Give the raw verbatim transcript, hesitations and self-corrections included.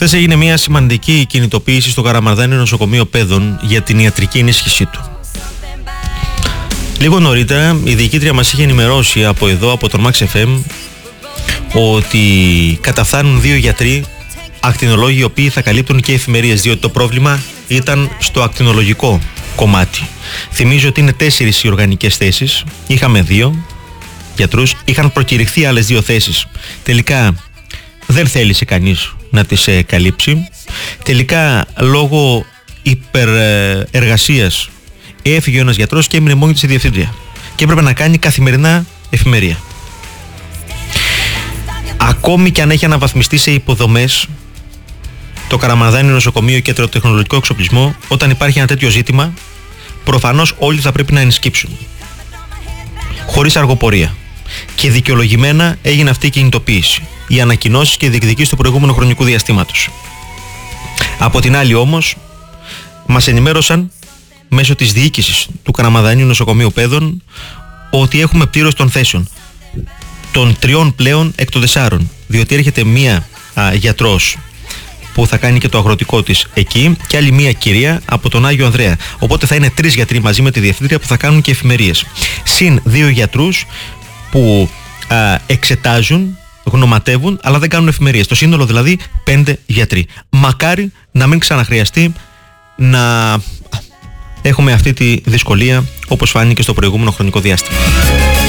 Χθες έγινε μια σημαντική κινητοποίηση στο Καραμαρδάνιο Νοσοκομείο Παιδών για την ιατρική ενίσχυσή του. Λίγο νωρίτερα η διοικήτρια μας είχε ενημερώσει από εδώ, από τον Max εφ εμ, ότι καταφθάνουν δύο γιατροί ακτινολόγοι, οι οποίοι θα καλύπτουν και εφημερίες, διότι το πρόβλημα ήταν στο ακτινολογικό κομμάτι. Θυμίζω ότι είναι τέσσερις οι οργανικές θέσεις, είχαμε δύο γιατρούς, είχαν προκηρυχθεί άλλες δύο θέσεις. Τελικά δεν θέλησε κανείς να τις ε, καλύψει. Τελικά λόγω υπερεργασίας έφυγε ένας γιατρός και έμεινε μόνη της η διευθύντρια και έπρεπε να κάνει καθημερινά εφημερία. Ακόμη και αν έχει αναβαθμιστεί σε υποδομές το Καραμαρδάνιο Νοσοκομείο και το τεχνολογικό εξοπλισμό, όταν υπάρχει ένα τέτοιο ζήτημα, προφανώς όλοι θα πρέπει να ενσκύψουν χωρίς αργοπορία. Και δικαιολογημένα έγινε αυτή η κινητοποίηση, οι ανακοινώσεις και οι διεκδικήσεις του προηγούμενου χρονικού διαστήματος. Από την άλλη όμως, μας ενημέρωσαν μέσω της διοίκησης του Καραμαρδανίου Νοσοκομείου Παιδών ότι έχουμε πλήρωση των θέσεων, των τριών πλέον εκ των τεσσάρων, διότι έρχεται μία α, γιατρός που θα κάνει και το αγροτικό της εκεί και άλλη μία κυρία από τον Άγιο Ανδρέα. Οπότε θα είναι τρεις γιατροί μαζί με τη διευθύντρια που θα κάνουν και εφημερίες. Συν δύο γιατρούς που α, εξετάζουν, γνωματεύουν, αλλά δεν κάνουν εφημερίες. Το σύνολο δηλαδή πέντε γιατροί. Μακάρι να μην ξαναχρειαστεί να έχουμε αυτή τη δυσκολία όπως φάνηκε στο προηγούμενο χρονικό διάστημα.